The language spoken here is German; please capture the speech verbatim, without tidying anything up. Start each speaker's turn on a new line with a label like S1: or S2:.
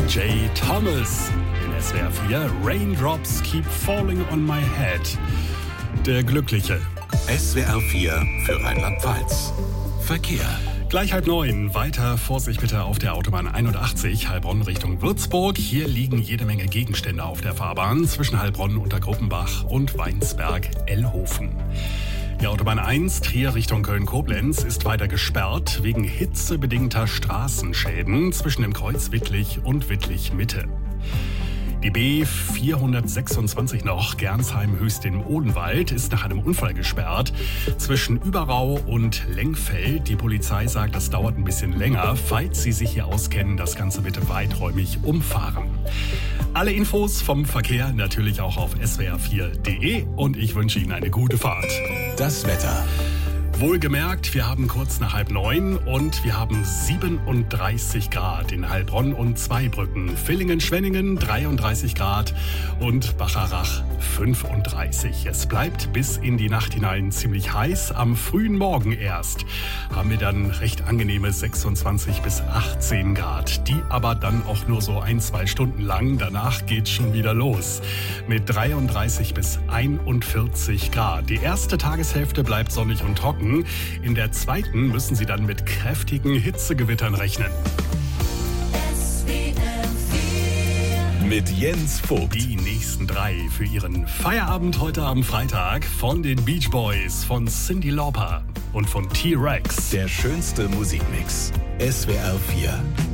S1: Jay Thomas in S W R vier. Raindrops keep falling on my head. Der Glückliche.
S2: S W R vier für Rheinland-Pfalz. Verkehr.
S1: Gleich halb neun. Weiter Vorsicht bitte auf der Autobahn einundachtzig, Heilbronn Richtung Würzburg. Hier liegen jede Menge Gegenstände auf der Fahrbahn zwischen Heilbronn, Untergruppenbach und Weinsberg-Ellhofen. Die Autobahn eins, Trier Richtung Köln-Koblenz, ist weiter gesperrt wegen hitzebedingter Straßenschäden zwischen dem Kreuz Wittlich und Wittlich-Mitte. Die B vierhundertsechsundzwanzig noch, Gernsheim-Höchst im Odenwald, ist nach einem Unfall gesperrt. Zwischen Überrau und Lengfeld. Die Polizei sagt, das dauert ein bisschen länger. Falls Sie sich hier auskennen, das Ganze bitte weiträumig umfahren. Alle Infos vom Verkehr natürlich auch auf S W R vier punkt de und ich wünsche Ihnen eine gute Fahrt.
S2: Das Wetter.
S1: Wohlgemerkt, wir haben kurz nach halb neun und wir haben siebenunddreißig Grad in Heilbronn und Zweibrücken. Villingen-Schwenningen dreiunddreißig Grad und Bacharach fünfunddreißig. Es bleibt bis in die Nacht hinein ziemlich heiß. Am frühen Morgen erst haben wir dann recht angenehme sechsundzwanzig bis achtzehn Grad. Die aber dann auch nur so ein, zwei Stunden lang. Danach geht's schon wieder los mit dreiunddreißig bis einundvierzig Grad. Die erste Tageshälfte bleibt sonnig und trocken. In der zweiten müssen Sie dann mit kräftigen Hitzegewittern rechnen.
S2: Mit Jens Vogt.
S1: Die nächsten drei für Ihren Feierabend heute am Freitag von den Beach Boys, von Cyndi Lauper und von T-Rex.
S2: Der schönste Musikmix. S W R vier.